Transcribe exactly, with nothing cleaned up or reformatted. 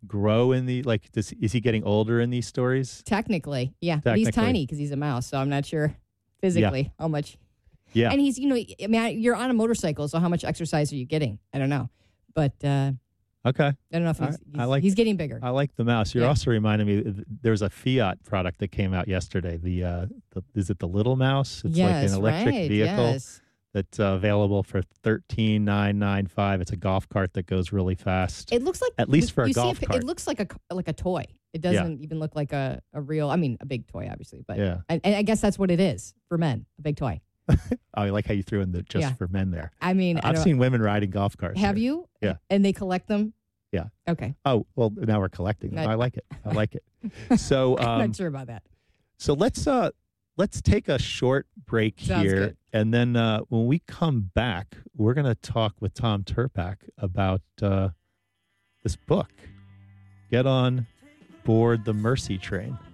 grow in the like? Does is he getting older in these stories? Technically, yeah. But he's Technically. tiny because he's a mouse, so I'm not sure physically how much. Yeah. And he's, you know, I mean, I- you're on a motorcycle, so how much exercise are you getting? I don't know. But uh, Okay. I don't know if he's, I- he's, I like- he's getting bigger. I like the mouse. You're Yeah. also reminding me. th- There's a Fiat product that came out yesterday. The, uh, the is it the Little Mouse? It's yes, like an electric right, vehicle yes. that's uh, available for thirteen nine nine five. It's a golf cart that goes really fast. It looks like At least for a you see golf pi- cart. It looks like a like a toy. It doesn't even look like a, a real. I mean, a big toy, obviously, but Yeah. And, and I guess that's what it is for men. A big toy. Oh, I like how you threw in the just Yeah. for men there. I mean, I I've don't- seen women riding golf carts. Have there. you? Yeah. And they collect them. Yeah. Okay. Oh, well, now we're collecting them. Not- I like it. I like it. So, I'm um, not sure about that. so let's uh, let's take a short break Sounds here, good. and then uh, when we come back, we're going to talk with Tom Turpak about uh, this book. Get on board the Mercy Train.